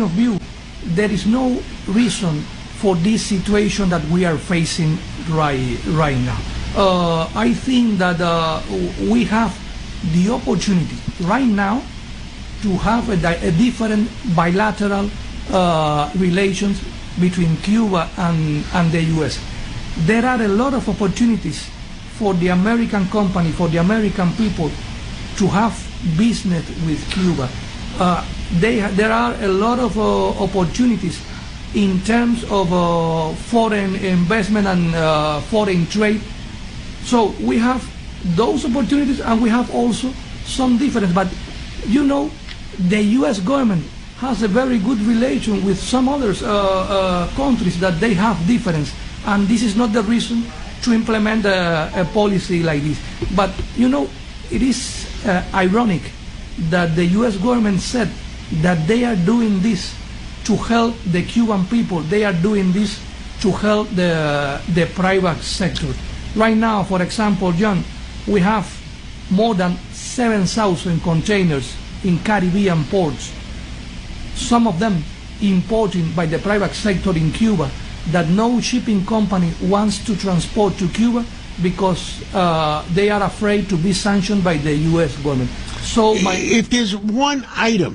of view, there is no reason for this situation that we are facing right now. I think that we have the opportunity right now to have a different bilateral relations between Cuba and the U.S. There are a lot of opportunities for the American company, for the American people to have business with Cuba. There are a lot of opportunities in terms of foreign investment and foreign trade. So we have those opportunities, and we have also some difference. But you know, the U.S. government has a very good relation with some other countries that they have difference, and this is not the reason to implement a policy like this. But you know, it is ironic that the U.S. government said that they are doing this to help the Cuban people. They are doing this to help the private sector. Right now, for example, John, we have more than 7,000 containers in Caribbean ports, some of them imported by the private sector in Cuba, that no shipping company wants to transport to Cuba because they are afraid to be sanctioned by the U.S. government. So if there's one item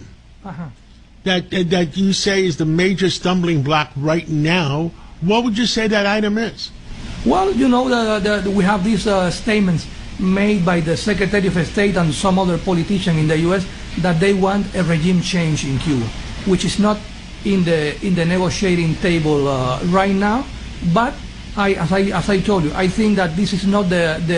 that you say is the major stumbling block right now, what would you say that item is? Well, you know, we have these statements made by the Secretary of State and some other politician in the U.S. that they want a regime change in Cuba, which is not in the negotiating table right now. But as I told you, I think that this is not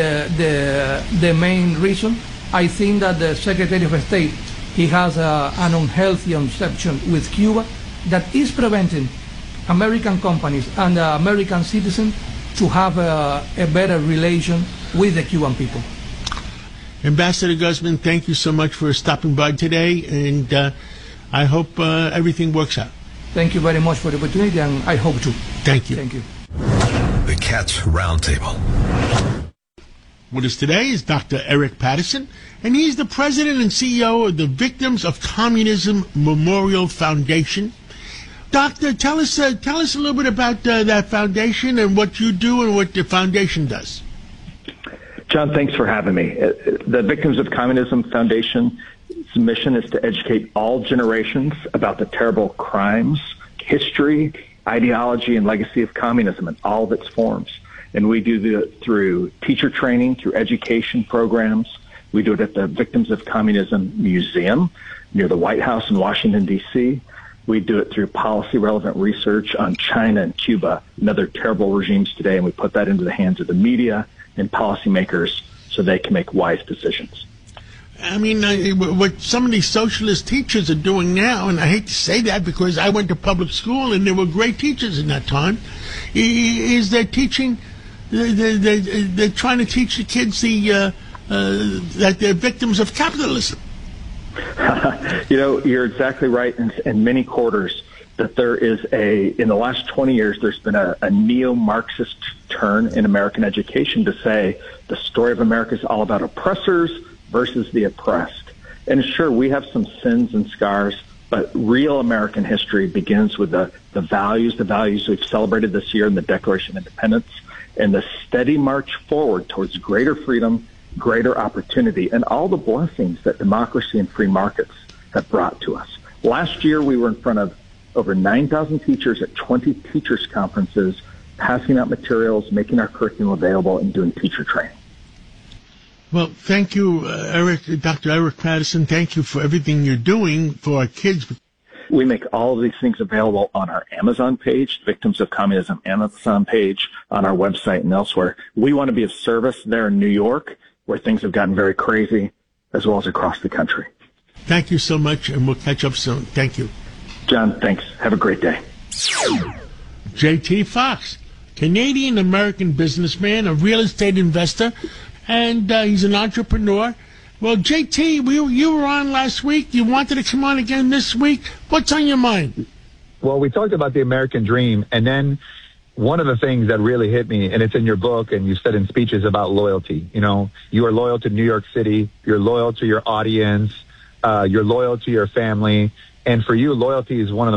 the main reason. I think that the Secretary of State, he has an unhealthy conception with Cuba that is preventing American companies and American citizens to have a better relation with the Cuban people. Ambassador Guzman, thank you so much for stopping by today, and I hope everything works out. Thank you very much for the opportunity, and I hope to. Thank you. Thank you. The Cats Roundtable. With us today is Dr. Eric Patterson, and he's the president and CEO of the Victims of Communism Memorial Foundation. Doctor, tell us a little bit about that foundation and what you do and what the foundation does. John, thanks for having me. The Victims of Communism Foundation's mission is to educate all generations about the terrible crimes, history, ideology, and legacy of communism in all of its forms. And we do that through teacher training, through education programs. We do it at the Victims of Communism Museum near the White House in Washington, D.C. We do it through policy-relevant research on China and Cuba and other terrible regimes today, and we put that into the hands of the media and policymakers so they can make wise decisions. I mean, what some of these socialist teachers are doing now, and I hate to say that because I went to public school and there were great teachers in that time, is they're teaching, they're trying to teach the kids that they're victims of capitalism. You know, you're exactly right. In many quarters, that there is in the last 20 years, there's been a neo-Marxist turn in American education to say the story of America is all about oppressors versus the oppressed. And sure, we have some sins and scars, but real American history begins with the values we've celebrated this year in the Declaration of Independence, and the steady march forward towards greater freedom, greater opportunity, and all the blessings that democracy and free markets have brought to us. Last year, we were in front of over 9,000 teachers at 20 teachers' conferences, passing out materials, making our curriculum available, and doing teacher training. Well, thank you, Dr. Eric Patterson. Thank you for everything you're doing for our kids. We make all of these things available on our Amazon page, Victims of Communism Amazon page, on our website and elsewhere. We want to be of service there in New York, where things have gotten very crazy, as well as across the country. Thank you so much, and we'll catch up soon. Thank you. John, thanks. Have a great day. J.T. Fox, Canadian-American businessman, a real estate investor, and he's an entrepreneur. Well, J.T., you were on last week. You wanted to come on again this week. What's on your mind? Well, we talked about the American dream, and then one of the things that really hit me, and it's in your book, and you said in speeches about loyalty. You know, you are loyal to New York City. You're loyal to your audience. You're loyal to your family. And for you, loyalty is one of the